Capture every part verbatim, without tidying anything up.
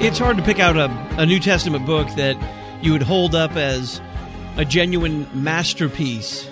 It's hard to pick out a, a New Testament book that you would hold up as a genuine masterpiece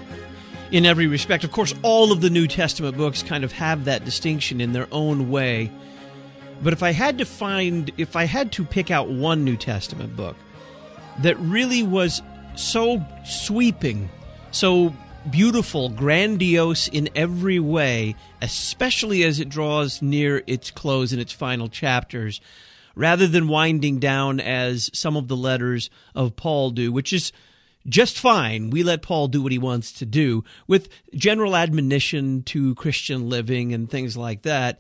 in every respect. Of course, all of the New Testament books kind of have that distinction in their own way. But if I had to find, if I had to pick out one New Testament book that really was so sweeping, so beautiful, grandiose in every way, especially as it draws near its close in its final chapters, rather than winding down as some of the letters of Paul do, which is just fine. We let Paul do what he wants to do, with general admonition to Christian living and things like that.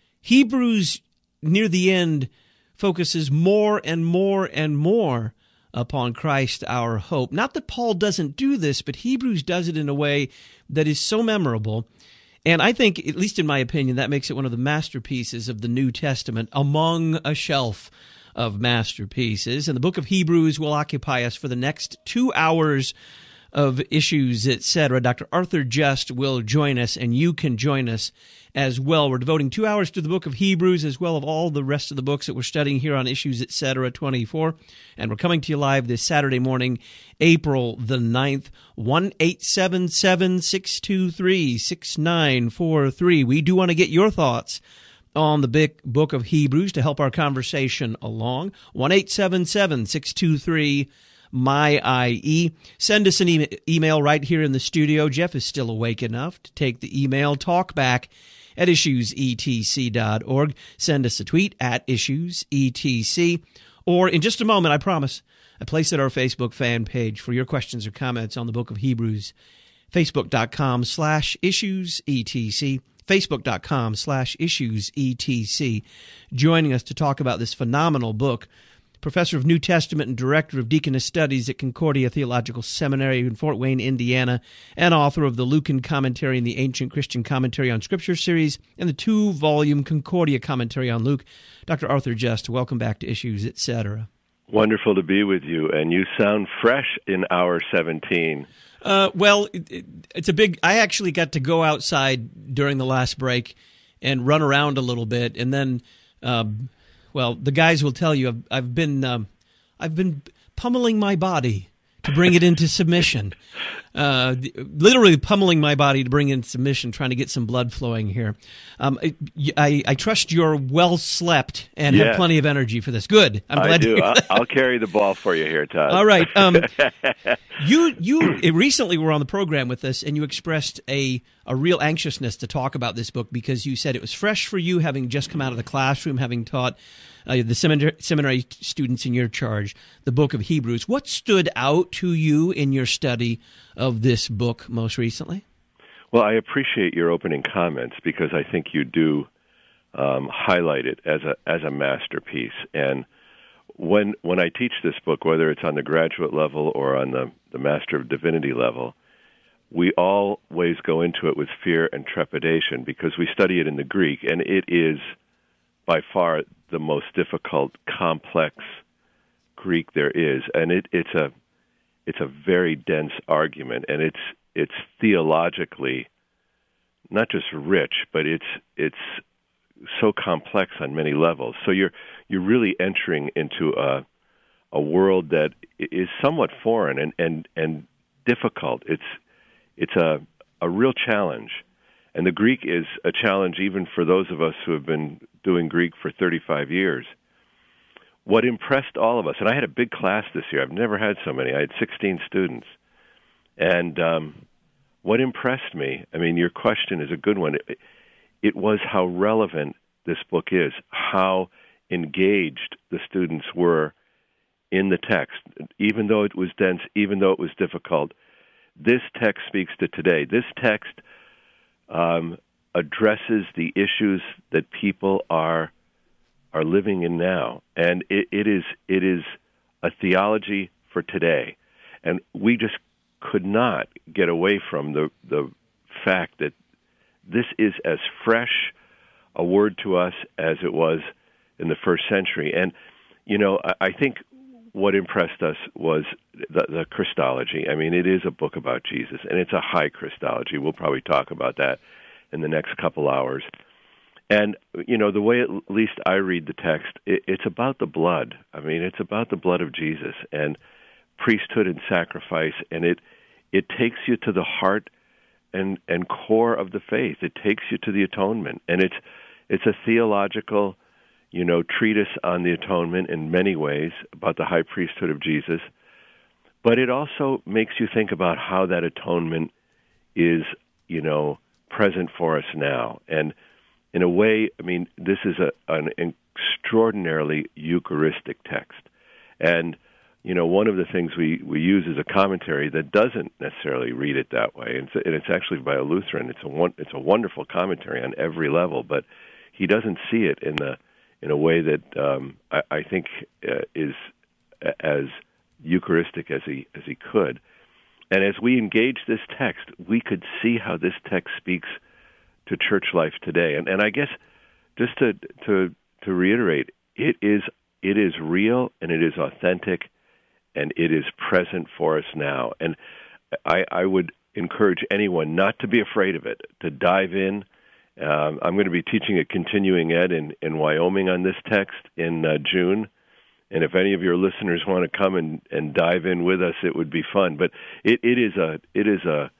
Hebrews, near the end, focuses more and more and more upon Christ our hope. Not that Paul doesn't do this, but Hebrews does it in a way that is so memorable. And I think, at least in my opinion, that makes it one of the masterpieces of the New Testament among a shelf of masterpieces. And the book of Hebrews will occupy us for the next two hours of Issues, et cetera. Doctor Arthur Just will join us, and you can join us as well. We're devoting two hours to the book of Hebrews, as well as all the rest of the books that we're studying here on Issues, et cetera, twenty-four. And we're coming to you live this Saturday morning, April the ninth, one eight seven seven, six two three, six nine four three. We do want to get your thoughts on the big book of Hebrews to help our conversation along. one eight seven seven, six two three, M Y I E. Send us an e- email right here in the studio. Jeff is still awake enough to take the email. Talk back at issues e t c dot org. Send us a tweet at issues e t c. Or in just a moment, I promise, a place at our Facebook fan page for your questions or comments on the book of Hebrews. Facebook.com slash issues etc. Facebook.com slash issues etc. Joining us to talk about this phenomenal book, Professor of New Testament and Director of Deaconess Studies at Concordia Theological Seminary in Fort Wayne, Indiana, and author of the Lucan Commentary and the Ancient Christian Commentary on Scripture series and the two-volume Concordia Commentary on Luke, Doctor Arthur Just. Welcome back to Issues, et cetera. Wonderful to be with you, and you sound fresh in hour seventeen. Uh, well, it, it, it's a big... I actually got to go outside during the last break and run around a little bit, and then... Um, Well, the guys will tell you I've, I've been um, I've been pummeling my body to bring it into submission, uh, literally pummeling my body to bring it into submission, trying to get some blood flowing here. Um, I, I trust you're well slept and yes. have plenty of energy for this. Good. I'm glad I do. To I'll, I'll carry the ball for you here, Todd. All right. Um, you you recently were on the program with us, and you expressed a a real anxiousness to talk about this book because you said it was fresh for you, having just come out of the classroom, having taught uh, the seminary, seminary students in your charge the book of Hebrews. What stood out to you in your study of this book most recently? Well, I appreciate your opening comments because I think you do um, highlight it as a as a masterpiece. And when when I teach this book, whether it's on the graduate level or on the, the Master of Divinity level, we always go into it with fear and trepidation because we study it in the Greek, and it is by far the most difficult, complex Greek there is. And it, it's a it's a very dense argument, and it's it's theologically not just rich, but it's it's so complex on many levels. So you're you're really entering into a a world that is somewhat foreign and, and, and difficult. It's it's a a real challenge. And the Greek is a challenge even for those of us who have been doing Greek for thirty-five years. What impressed all of us, and I had a big class this year. I've never had so many. I had sixteen students. And um, what impressed me, I mean, your question is a good one. It, it was how relevant this book is, how engaged the students were in the text. Even though it was dense, even though it was difficult, this text speaks to today. This text um, addresses the issues that people are are living in now, and it, it is it is a theology for today, and we just could not get away from the the fact that this is as fresh a word to us as it was in the first century. And you know, I, I think what impressed us was the, the Christology. I mean, it is a book about Jesus, and it's a high Christology. We'll probably talk about that in the next couple hours. And, you know, the way at least I read the text, it, it's about the blood. I mean, it's about the blood of Jesus and priesthood and sacrifice, and it it takes you to the heart and, and core of the faith. It takes you to the atonement. And it's it's a theological, you know, treatise on the atonement in many ways, about the high priesthood of Jesus. But it also makes you think about how that atonement is, you know, present for us now. And in a way, I mean, this is a, an extraordinarily Eucharistic text. And, you know, one of the things we, we use is a commentary that doesn't necessarily read it that way. And it's, and it's actually by a Lutheran. It's a one, it's a wonderful commentary on every level, but he doesn't see it in the in a way that um, I, I think uh, is as Eucharistic as he as he could. And as we engage this text, we could see how this text speaks to church life today. And and I guess just to to to reiterate, it is it is real and it is authentic and it is present for us now. And I, I would encourage anyone not to be afraid of it, to dive in. Um, I'm going to be teaching a continuing ed in, in Wyoming on this text in uh, June. And if any of your listeners want to come and, and dive in with us, it would be fun. But it, it is a it is a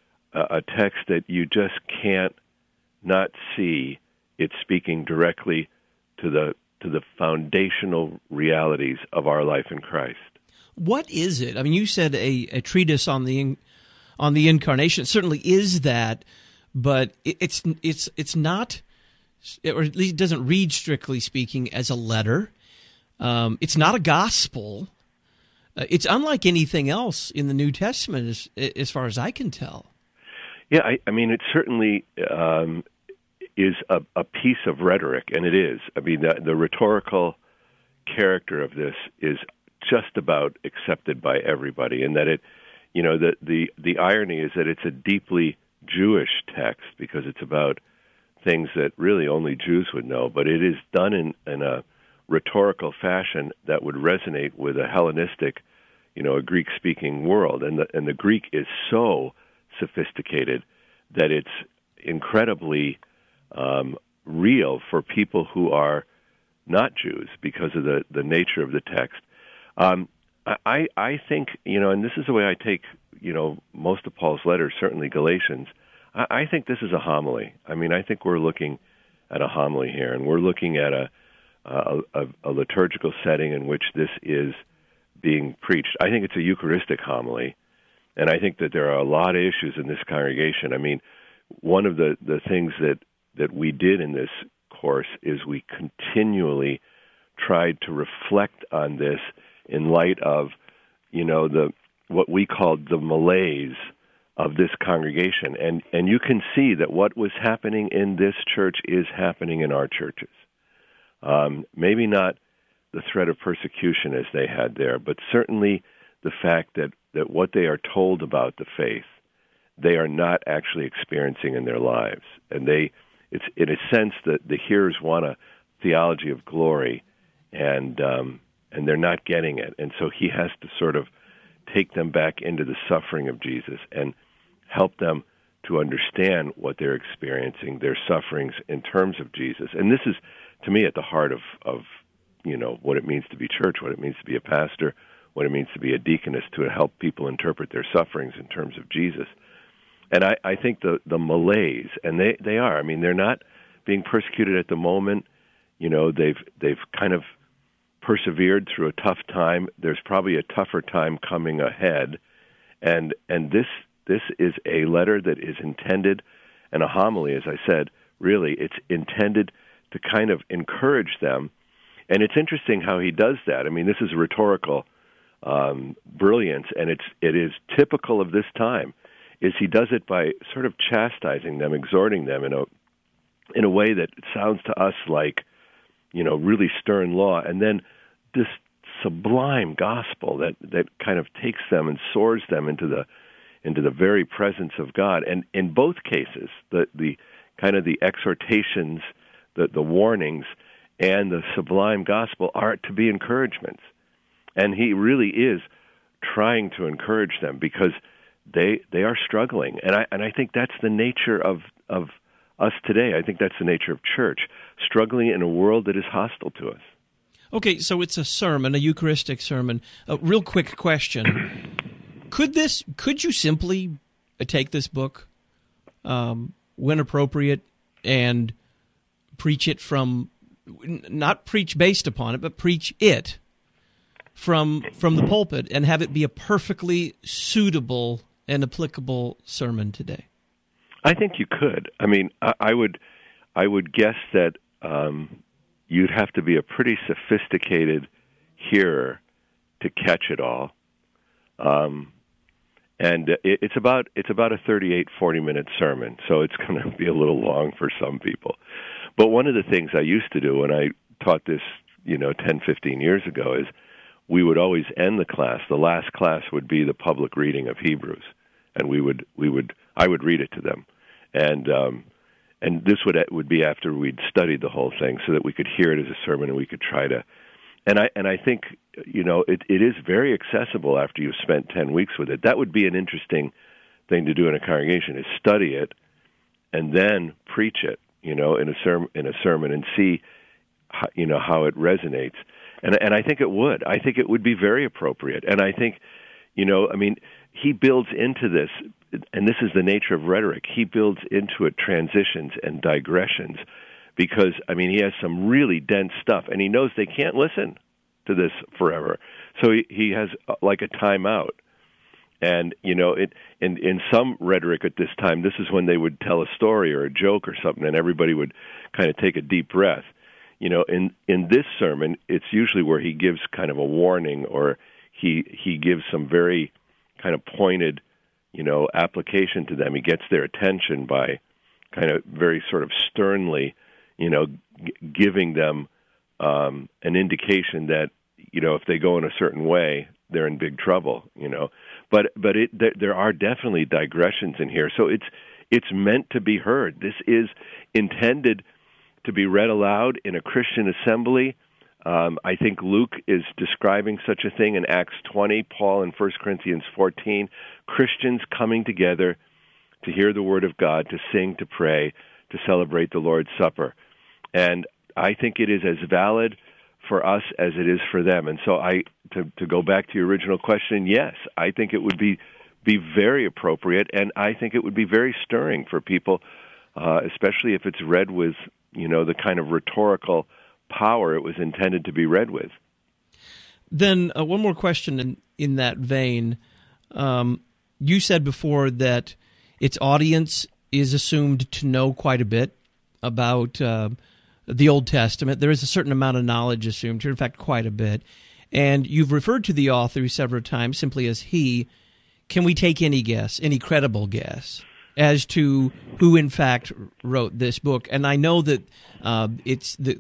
a text that you just can't not see it speaking directly to the to the foundational realities of our life in Christ. What is it? I mean, you said a, a treatise on the on the incarnation. It certainly is that, but it, it's it's it's not, or at least it doesn't read, strictly speaking, as a letter. Um, it's not a gospel. Uh, it's unlike anything else in the New Testament, as, as far as I can tell. Yeah, I, I mean, it certainly um, is a, a piece of rhetoric, and it is. I mean, the, the rhetorical character of this is just about accepted by everybody, and that it, you know, the the the irony is that it's a deeply Jewish text because it's about things that really only Jews would know, but it is done in, in a rhetorical fashion that would resonate with a Hellenistic, you know, a Greek-speaking world, and the and the Greek is so sophisticated that it's incredibly um, real for people who are not Jews because of the, the nature of the text. Um, I I think, you know, and this is the way I take, you know, most of Paul's letters, certainly Galatians. I, I think this is a homily. I mean, I think we're looking at a homily here, and we're looking at a A, a, a liturgical setting in which this is being preached. I think it's a Eucharistic homily, and I think that there are a lot of issues in this congregation. I mean, one of the, the things that, that we did in this course is we continually tried to reflect on this in light of, you know, the what we called the malaise of this congregation. And, and you can see that what was happening in this church is happening in our churches. Um, maybe not the threat of persecution as they had there, but certainly the fact that, that what they are told about the faith, they are not actually experiencing in their lives. And they, it's in a sense that the hearers want a theology of glory, and um, and they're not getting it. And so he has to sort of take them back into the suffering of Jesus and help them to understand what they're experiencing, their sufferings in terms of Jesus. And this is, to me, at the heart of, of, you know, what it means to be church, what it means to be a pastor, what it means to be a deaconess, to help people interpret their sufferings in terms of Jesus. And I, I think the, the malaise, and they, they are, I mean, they're not being persecuted at the moment. You know, they've they've kind of persevered through a tough time. There's probably a tougher time coming ahead. And and this this is a letter that is intended, and a homily, as I said, really, it's intended to kind of encourage them. And it's interesting how he does that. I mean, this is rhetorical um, brilliance, and it's it is typical of this time, is he does it by sort of chastising them, exhorting them in a in a way that sounds to us like, you know, really stern law, and then this sublime gospel that, that kind of takes them and soars them into the into the very presence of God. And in both cases, the the kind of the exhortations, the, the warnings, and the sublime gospel are to be encouragements. And he really is trying to encourage them because they they are struggling. And I and I think that's the nature of of us today. I think that's the nature of church, struggling in a world that is hostile to us. Okay, so it's a sermon, a Eucharistic sermon. A real quick question. Could this, could you simply take this book, um, when appropriate, and preach it from, not preach based upon it, but preach it from from the pulpit and have it be a perfectly suitable and applicable sermon today? I think you could. I mean, I, I would, I would guess that um, you'd have to be a pretty sophisticated hearer to catch it all. Um, and it, it's about it's about a thirty-eight, forty minute sermon, so it's going to be a little long for some people. But one of the things I used to do when I taught this, you know, ten, fifteen years ago is we would always end the class. The last class would be the public reading of Hebrews, and we would we would I would read it to them, and um, and this would would be after we'd studied the whole thing, so that we could hear it as a sermon and we could try to. And I and I think, you know, it it is very accessible after you've spent ten weeks with it. That would be an interesting thing to do in a congregation, is study it and then preach it, you know, in a sermon in a sermon and see, how, you know, how it resonates. And and I think it would. I think it would be very appropriate. And I think, you know, I mean, he builds into this, and this is the nature of rhetoric. He builds into it transitions and digressions, because, I mean, he has some really dense stuff, and he knows they can't listen to this forever. So he, he has uh, like a timeout. And, you know, it, in, in some rhetoric at this time, this is when they would tell a story or a joke or something, and everybody would kind of take a deep breath. You know, in, in this sermon, it's usually where he gives kind of a warning, or he he gives some very kind of pointed, you know, application to them. He gets their attention by kind of very sort of sternly, you know, g- giving them um, an indication that, you know, if they go in a certain way, they're in big trouble, you know. But but it, there, there are definitely digressions in here. So it's it's meant to be heard. This is intended to be read aloud in a Christian assembly. Um, I think Luke is describing such a thing in Acts twenty, Paul in First Corinthians fourteen, Christians coming together to hear the Word of God, to sing, to pray, to celebrate the Lord's Supper. And I think it is as valid for us as it is for them. And so I, to, to go back to your original question, yes, I think it would be, be very appropriate, and I think it would be very stirring for people, uh, especially if it's read with, you know, the kind of rhetorical power it was intended to be read with. Then uh, one more question in, in that vein. Um, you said before that its audience is assumed to know quite a bit about uh, the Old Testament. There is a certain amount of knowledge assumed here, in fact, quite a bit. And you've referred to the author several times simply as he. Can we take any guess, any credible guess, as to who, in fact, wrote this book? And I know that uh, it's the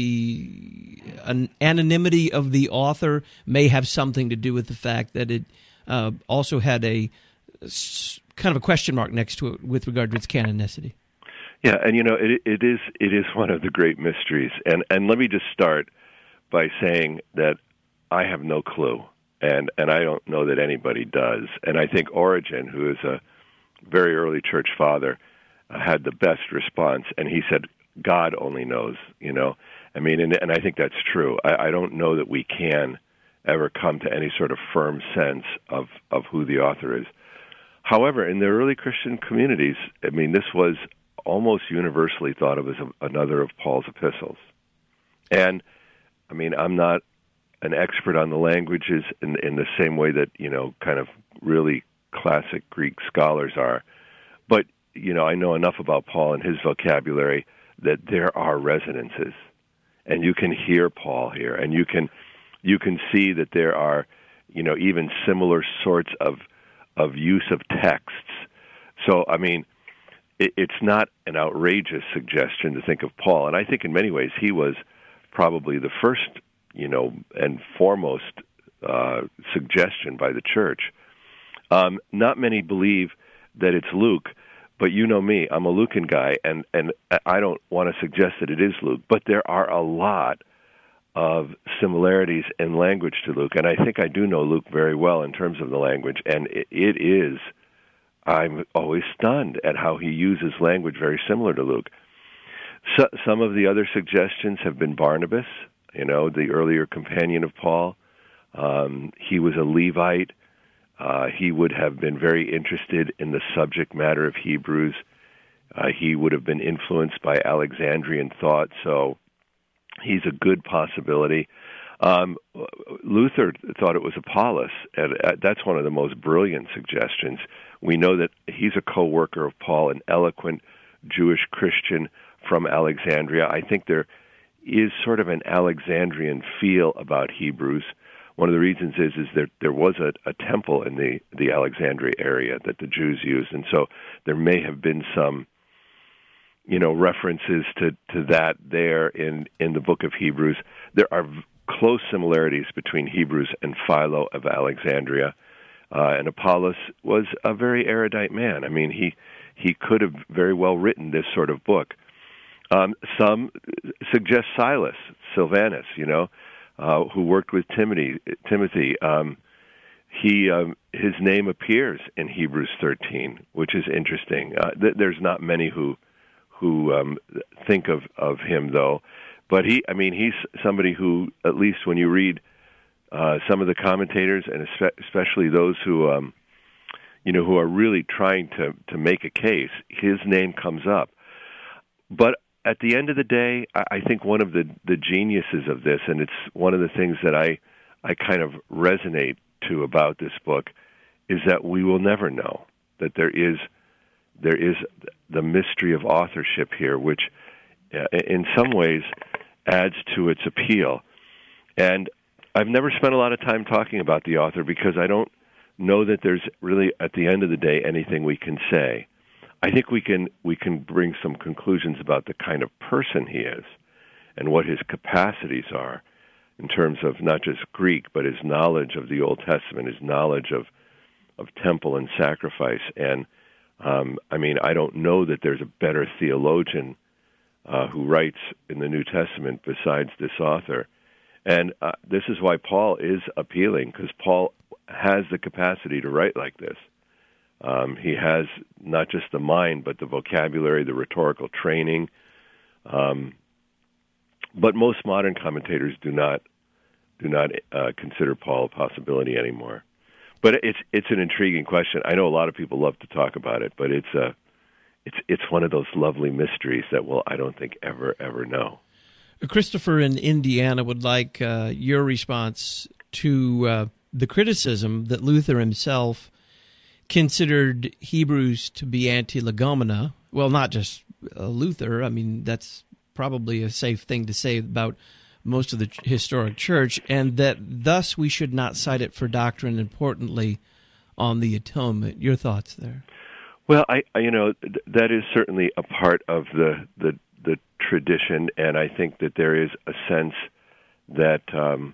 the an anonymity of the author may have something to do with the fact that it uh, also had a kind of a question mark next to it with regard to its canonicity. Yeah, and you know, it it is it is one of the great mysteries. And and let me just start by saying that I have no clue, and and I don't know that anybody does. And I think Origen, who is a very early church father, uh, had the best response, and he said, God only knows, you know. I mean, and, and I think that's true. I, I don't know that we can ever come to any sort of firm sense of, of who the author is. However, in the early Christian communities, I mean, this was almost universally thought of as a, another of Paul's epistles. And, I mean, I'm not an expert on the languages in, in the same way that, you know, kind of really classic Greek scholars are. But, you know, I know enough about Paul and his vocabulary that there are resonances. And you can hear Paul here, and you can you can see that there are, you know, even similar sorts of of use of texts. So, I mean, it, it's not an outrageous suggestion to think of Paul. And I think in many ways he was probably the first, you know, and foremost uh, suggestion by the church. Um, not many believe that it's Luke, but you know me, I'm a Lucan guy, and, and I don't want to suggest that it is Luke, but there are a lot of similarities in language to Luke, and I think I do know Luke very well in terms of the language, and it, it is, I'm always stunned at how he uses language very similar to Luke. So, some of the other suggestions have been Barnabas, you know, the earlier companion of Paul. Um, he was a Levite. Uh, he would have been very interested in the subject matter of Hebrews. Uh, he would have been influenced by Alexandrian thought, so he's a good possibility. Um, Luther thought it was Apollos, and that's one of the most brilliant suggestions. We know that he's a co-worker of Paul, an eloquent Jewish Christian from Alexandria. I think there is sort of an Alexandrian feel about Hebrews. One of the reasons is is that there was a, a temple in the, the Alexandria area that the Jews used, and so there may have been some, you know, references to, to that there in, in the book of Hebrews. There are close similarities between Hebrews and Philo of Alexandria, uh, and Apollos was a very erudite man. I mean, he he could have very well written this sort of book. Um, some suggest Silas, Silvanus, you know, uh, who worked with Timothy. Timothy, um, he um, his name appears in Hebrews thirteen, which is interesting. Uh, th- there's not many who who um, think of, of him, though. But he, I mean, he's somebody who, at least when you read uh, some of the commentators, and especially those who, um, you know, who are really trying to, to make a case, his name comes up. But at the end of the day, I think one of the, the geniuses of this, and it's one of the things that I, I kind of resonate to about this book, is that we will never know, that there is there is the mystery of authorship here, which uh, in some ways adds to its appeal. And I've never spent a lot of time talking about the author because I don't know that there's really, at the end of the day, anything we can say. I think we can we can bring some conclusions about the kind of person he is and what his capacities are in terms of not just Greek, but his knowledge of the Old Testament, his knowledge of, of temple and sacrifice. And Um, I mean, I don't know that there's a better theologian uh, who writes in the New Testament besides this author. And uh, this is why Paul is appealing, because Paul has the capacity to write like this. Um, he has not just the mind, but the vocabulary, the rhetorical training. Um, but most modern commentators do not do not uh, consider Paul a possibility anymore. But it's it's an intriguing question. I know a lot of people love to talk about it, but it's a it's it's one of those lovely mysteries that we'll I don't think ever ever know. Christopher in Indiana would like uh, your response to uh, the criticism that Luther himself considered Hebrews to be anti-legomena. Well, not just uh, Luther. I mean, that's probably a safe thing to say about most of the historic church, and that thus we should not cite it for doctrine, importantly, on the atonement. Your thoughts there? Well, I, I you know, th- that is certainly a part of the, the the tradition, and I think that there is a sense that um,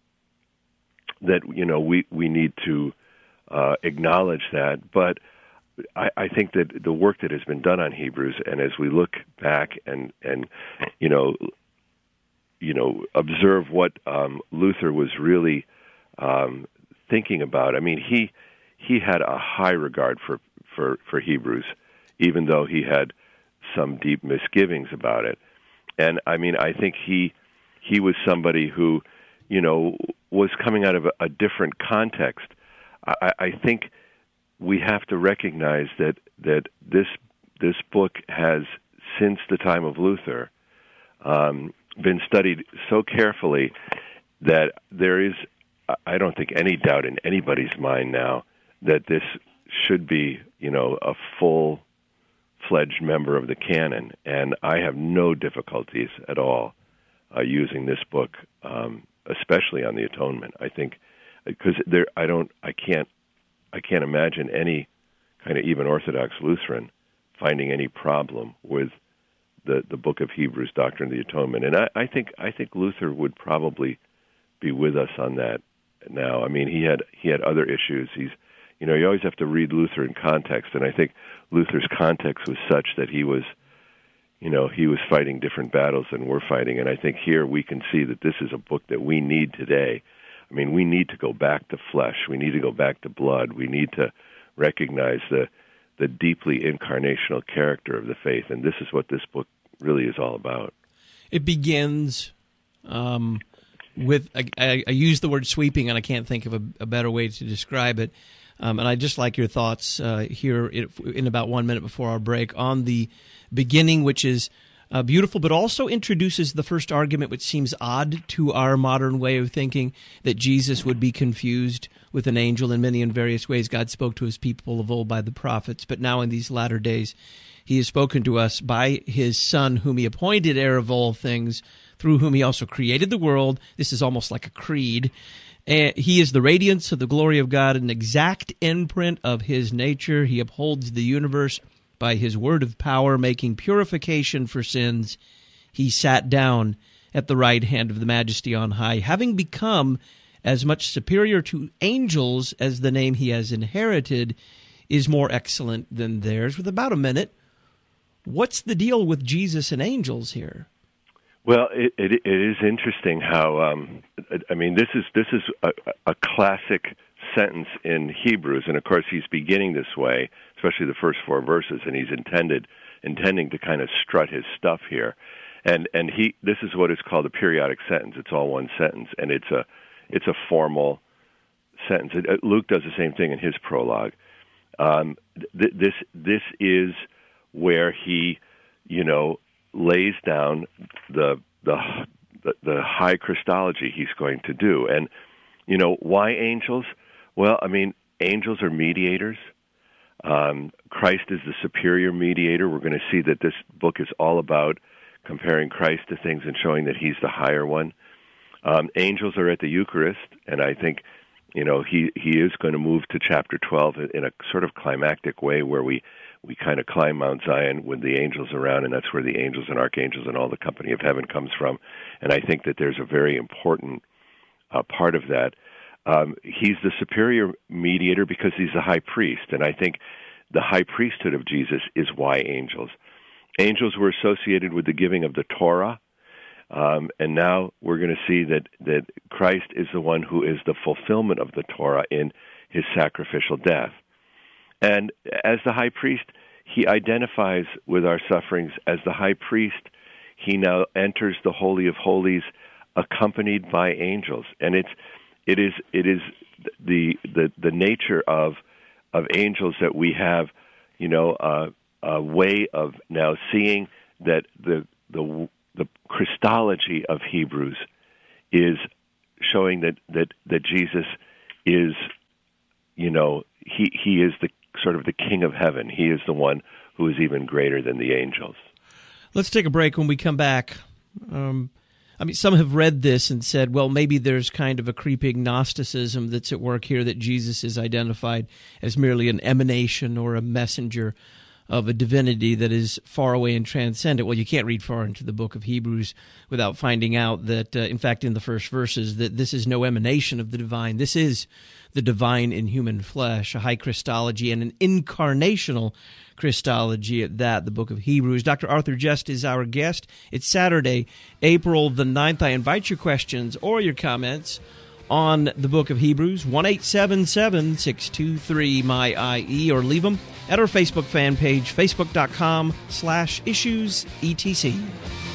that you know we we need to uh, acknowledge that. But I, I think that the work that has been done on Hebrews, and as we look back and and you know. you know, observe what um, Luther was really um, thinking about. I mean, he he had a high regard for, for, for Hebrews, even though he had some deep misgivings about it. And I mean, I think he he was somebody who, you know, was coming out of a, a different context. I, I think we have to recognize that that this this book has, since the time of Luther, um, been studied so carefully that there is, I don't think, any doubt in anybody's mind now that this should be, you know, a full-fledged member of the canon. And I have no difficulties at all uh, using this book, um, especially on the atonement. I think because there, I don't, I can't, I can't imagine any kind of even Orthodox Lutheran finding any problem with the the book of Hebrews, Doctrine of the Atonement. And I, I think I think Luther would probably be with us on that now. I mean, he had he had other issues. He's, you know, you always have to read Luther in context, and I think Luther's context was such that he was, you know, he was fighting different battles than we're fighting. And I think here we can see that this is a book that we need today. I mean, we need to go back to flesh. We need to go back to blood. We need to recognize the the deeply incarnational character of the faith. And this is what this book really is all about. It begins um, with, I, I, I use the word sweeping, and I can't think of a, a better way to describe it. Um, and I just like your thoughts uh, here in, in about one minute before our break on the beginning, which is uh, beautiful, but also introduces the first argument, which seems odd to our modern way of thinking, that Jesus would be confused with an angel. In many and various ways, God spoke to his people of old by the prophets, but now in these latter days, he has spoken to us by his Son, whom he appointed heir of all things, through whom he also created the world. This is almost like a creed. And he is the radiance of the glory of God, an exact imprint of his nature. He upholds the universe by his word of power, making purification for sins. He sat down at the right hand of the Majesty on high, having become as much superior to angels as the name he has inherited is more excellent than theirs. With about a minute, what's the deal with Jesus and angels here? Well, it, it, it is interesting how, um, I mean, this is this is a, a classic sentence in Hebrews, and of course he's beginning this way, especially the first four verses, and he's intended intending to kind of strut his stuff here, and and he this is what is called a periodic sentence. It's all one sentence, and it's a it's a formal sentence. It, Luke does the same thing in his prologue. Um, th- this this is where he, you know, lays down the, the the the high Christology he's going to do. And, you know, why angels? Well, I mean, angels are mediators. Um, Christ is the superior mediator. We're going to see that this book is all about comparing Christ to things and showing that he's the higher one. Um, angels are at the Eucharist, and I think, you know, he, he is going to move to chapter twelve in a sort of climactic way where we we kind of climb Mount Zion with the angels around, and that's where the angels and archangels and all the company of heaven comes from. And I think that there's a very important uh, part of that. Um, he's the superior mediator because he's the high priest, and I think the high priesthood of Jesus is why angels. Angels were associated with the giving of the Torah, um, and now we're going to see that, that Christ is the one who is the fulfillment of the Torah in his sacrificial death. And as the high priest, he identifies with our sufferings. As the high priest, he now enters the Holy of Holies accompanied by angels. And it's it is it is the the, the nature of of angels that we have, you know, uh, a way of now seeing that the the the Christology of Hebrews is showing that that, that Jesus is, you know, he he is the sort of the King of Heaven. He is the one who is even greater than the angels. Let's take a break. When we come back, um, I mean, some have read this and said, well, maybe there's kind of a creeping Gnosticism that's at work here, that Jesus is identified as merely an emanation or a messenger of a divinity that is far away and transcendent. Well, you can't read far into the book of Hebrews without finding out that, uh, in fact, in the first verses, that this is no emanation of the divine. This is the divine in human flesh, a high Christology and an incarnational Christology at that, the book of Hebrews. Doctor Arthur Just is our guest. It's Saturday, April the ninth. I invite your questions or your comments on the book of Hebrews, one eight seven seven, six two three, M Y I E, or leave them at our Facebook fan page, facebook.com slash issues etc.